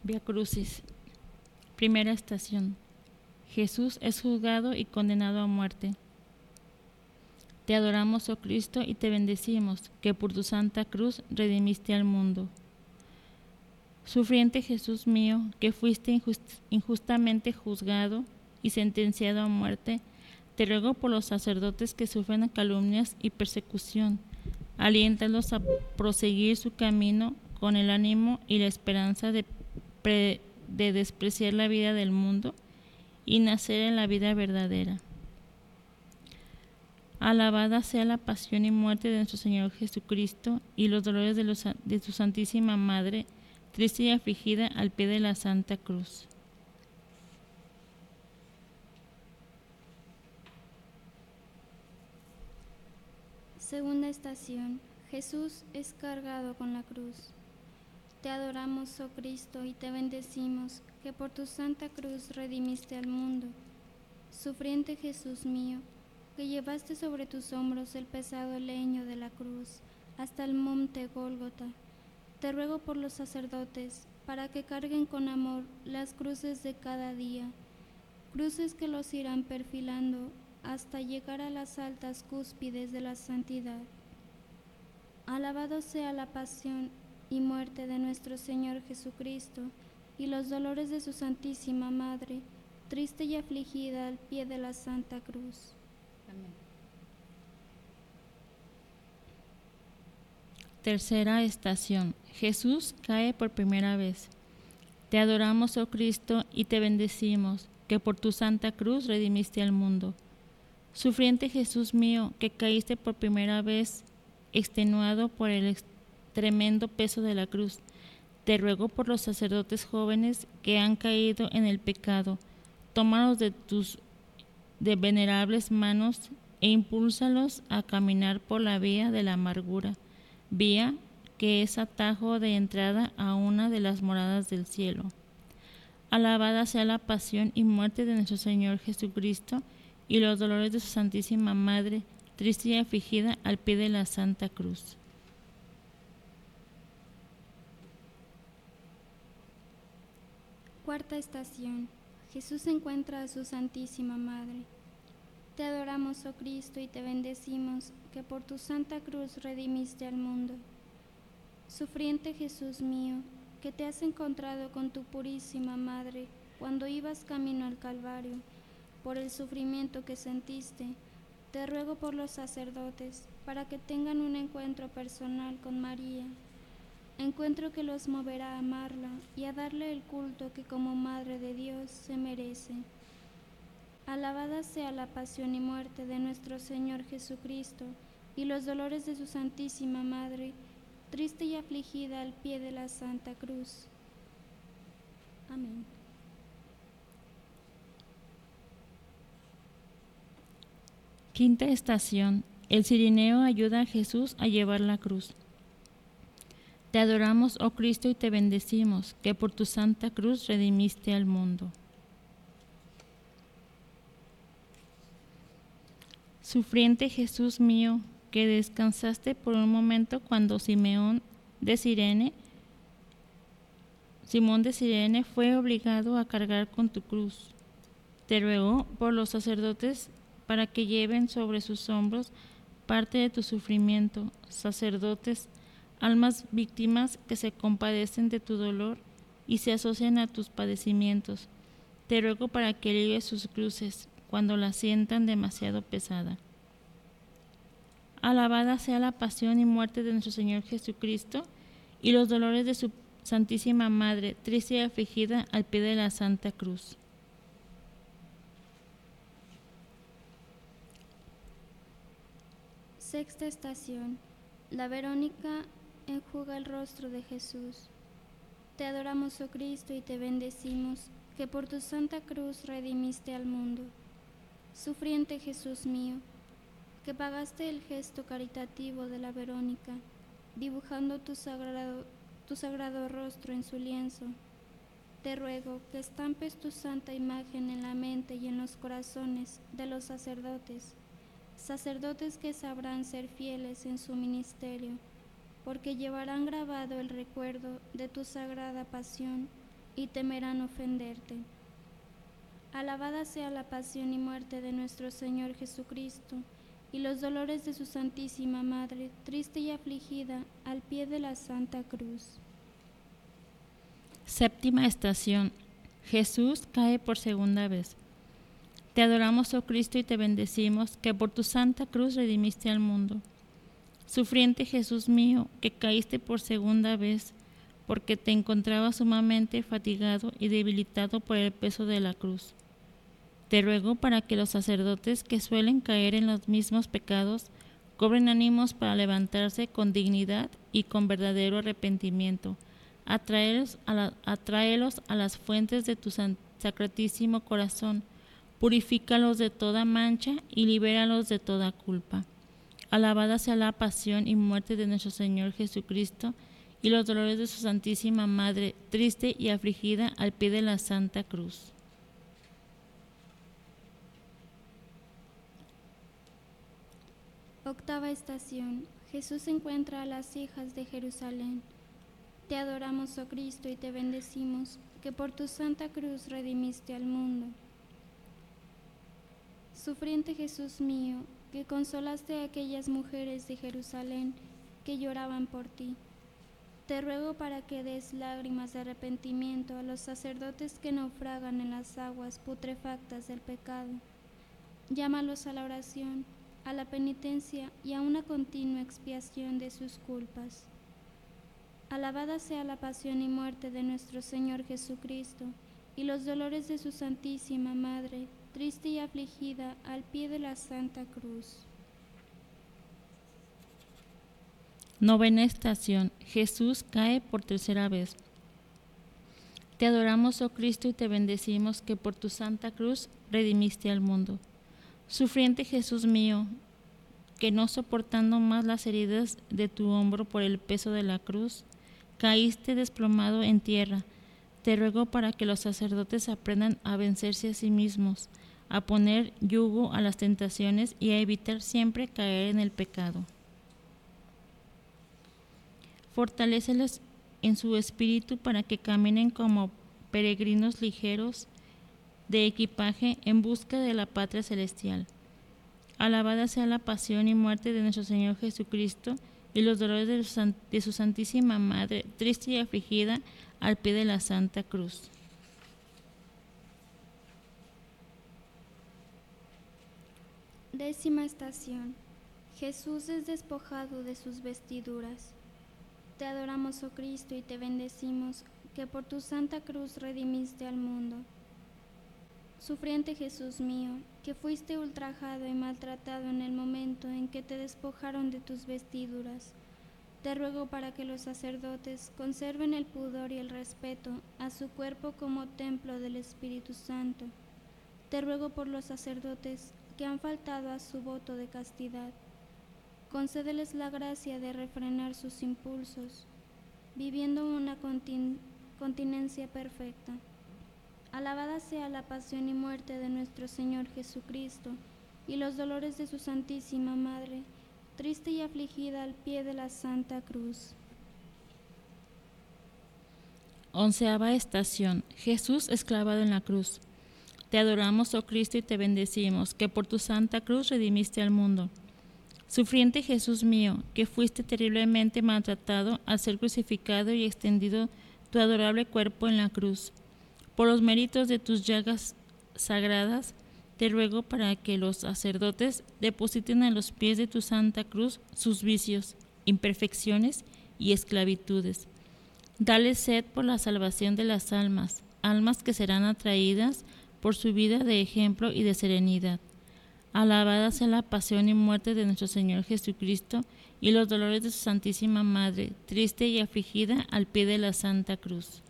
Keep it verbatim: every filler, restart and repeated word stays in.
Vía Crucis. Primera estación. Jesús es juzgado y condenado a muerte. Te adoramos, oh Cristo, y te bendecimos, que por tu santa cruz redimiste al mundo. Sufriente Jesús mío, que fuiste injust- injustamente juzgado y sentenciado a muerte, te ruego por los sacerdotes que sufren calumnias y persecución. Aliéntalos a proseguir su camino con el ánimo y la esperanza de, pre- de despreciar la vida del mundo y nacer en la vida verdadera. Alabada sea la pasión y muerte de nuestro Señor Jesucristo y los dolores de, los, de su Santísima Madre, triste y afligida al pie de la Santa Cruz. Segunda estación. Jesús es cargado con la cruz. Te adoramos, oh Cristo, y te bendecimos, que por tu santa cruz redimiste al mundo. Sufriente Jesús mío, que llevaste sobre tus hombros el pesado leño de la cruz hasta el monte Gólgota, te ruego por los sacerdotes, para que carguen con amor las cruces de cada día, cruces que los irán perfilando hasta llegar a las altas cúspides de la santidad. Alabado sea la pasión y muerte de nuestro Señor Jesucristo y los dolores de su Santísima Madre, triste y afligida al pie de la Santa Cruz. Amén. Tercera estación. Jesús cae por primera vez. Te adoramos, oh Cristo, y te bendecimos, que por tu santa cruz redimiste al mundo. Sufriente Jesús mío, que caíste por primera vez, extenuado por el ex- tremendo peso de la cruz, te ruego por los sacerdotes jóvenes que han caído en el pecado, tómalos de tus de venerables manos e impúlsalos a caminar por la vía de la amargura, vía que es atajo de entrada a una de las moradas del cielo. Alabada sea la pasión y muerte de nuestro Señor Jesucristo y los dolores de su Santísima Madre, triste y afligida al pie de la Santa Cruz. Cuarta estación. Jesús encuentra a su Santísima Madre. Te adoramos, oh Cristo, y te bendecimos, que por tu santa cruz redimiste al mundo. Sufriente Jesús mío, que te has encontrado con tu purísima Madre cuando ibas camino al Calvario, por el sufrimiento que sentiste, te ruego por los sacerdotes, para que tengan un encuentro personal con María, encuentro que los moverá a amarla y a darle el culto que como Madre de Dios se merece. Alabada sea la pasión y muerte de nuestro Señor Jesucristo y los dolores de su Santísima Madre, triste y afligida al pie de la Santa Cruz. Amén. Quinta estación. El cirineo ayuda a Jesús a llevar la cruz. Te adoramos, oh Cristo, y te bendecimos, que por tu santa cruz redimiste al mundo. Sufriente Jesús mío, que descansaste por un momento cuando Simeón de Cirene, Simón de Cirene fue obligado a cargar con tu cruz. Te ruego por los sacerdotes para que lleven sobre sus hombros parte de tu sufrimiento, sacerdotes, almas víctimas que se compadecen de tu dolor y se asocian a tus padecimientos. Te ruego para que alivies sus cruces cuando la sientan demasiado pesada. Alabada sea la pasión y muerte de nuestro Señor Jesucristo y los dolores de su Santísima Madre, triste y afligida al pie de la Santa Cruz. Sexta estación. La Verónica enjuga el rostro de Jesús. Te adoramos, oh Cristo, y te bendecimos, que por tu santa cruz redimiste al mundo. Sufriente Jesús mío, que pagaste el gesto caritativo de la Verónica, dibujando tu sagrado, tu sagrado rostro en su lienzo, te ruego que estampes tu santa imagen en la mente y en los corazones de los sacerdotes, sacerdotes que sabrán ser fieles en su ministerio, porque llevarán grabado el recuerdo de tu sagrada pasión y temerán ofenderte. Alabada sea la pasión y muerte de nuestro Señor Jesucristo, y los dolores de su Santísima Madre, triste y afligida, al pie de la Santa Cruz. Séptima estación. Jesús cae por segunda vez. Te adoramos, oh Cristo, y te bendecimos, que por tu Santa Cruz redimiste al mundo. Sufriente Jesús mío, que caíste por segunda vez, porque te encontrabas sumamente fatigado y debilitado por el peso de la cruz. Te ruego para que los sacerdotes que suelen caer en los mismos pecados cobren ánimos para levantarse con dignidad y con verdadero arrepentimiento. Atráelos a, la, atráelos a las fuentes de tu sacratísimo corazón, purifícalos de toda mancha y libéralos de toda culpa. Alabada sea la pasión y muerte de nuestro Señor Jesucristo y los dolores de su Santísima Madre, triste y afligida al pie de la Santa Cruz. Octava estación. Jesús encuentra a las hijas de Jerusalén. Te adoramos, oh Cristo, y te bendecimos, que por tu Santa Cruz redimiste al mundo. Sufriente Jesús mío, que consolaste a aquellas mujeres de Jerusalén que lloraban por ti, te ruego para que des lágrimas de arrepentimiento a los sacerdotes que naufragan en las aguas putrefactas del pecado. Llámalos a la oración, a la penitencia y a una continua expiación de sus culpas. Alabada sea la pasión y muerte de nuestro Señor Jesucristo y los dolores de su Santísima Madre, triste y afligida al pie de la Santa Cruz. Novena estación. Jesús cae por tercera vez. Te adoramos, oh Cristo, y te bendecimos, que por tu Santa Cruz redimiste al mundo. Sufriente Jesús mío, que no soportando más las heridas de tu hombro por el peso de la cruz, caíste desplomado en tierra. Te ruego para que los sacerdotes aprendan a vencerse a sí mismos, a poner yugo a las tentaciones y a evitar siempre caer en el pecado. Fortalécelos en su espíritu para que caminen como peregrinos ligeros de equipaje en busca de la patria celestial. Alabada sea la pasión y muerte de nuestro Señor Jesucristo y los dolores de su, de su Santísima Madre, triste y afligida al pie de la Santa Cruz. Décima estación. Jesús es despojado de sus vestiduras. Te adoramos, oh Cristo, y te bendecimos, que por tu Santa Cruz redimiste al mundo. Sufriente Jesús mío, que fuiste ultrajado y maltratado en el momento en que te despojaron de tus vestiduras, te ruego para que los sacerdotes conserven el pudor y el respeto a su cuerpo como templo del Espíritu Santo. Te ruego por los sacerdotes que han faltado a su voto de castidad. Concédeles la gracia de refrenar sus impulsos, viviendo una contin- continencia perfecta. Alabada sea la pasión y muerte de nuestro Señor Jesucristo y los dolores de su Santísima Madre, triste y afligida al pie de la Santa Cruz. Onceava estación. Jesús es clavado en la cruz. Te adoramos, oh Cristo, y te bendecimos, que por tu Santa Cruz redimiste al mundo. Sufriente Jesús mío, que fuiste terriblemente maltratado al ser crucificado y extendido tu adorable cuerpo en la cruz. Por los méritos de tus llagas sagradas, te ruego para que los sacerdotes depositen a los pies de tu Santa Cruz sus vicios, imperfecciones y esclavitudes. Dale sed por la salvación de las almas, almas que serán atraídas por su vida de ejemplo y de serenidad. Alabada sea la pasión y muerte de nuestro Señor Jesucristo y los dolores de su Santísima Madre, triste y afligida al pie de la Santa Cruz.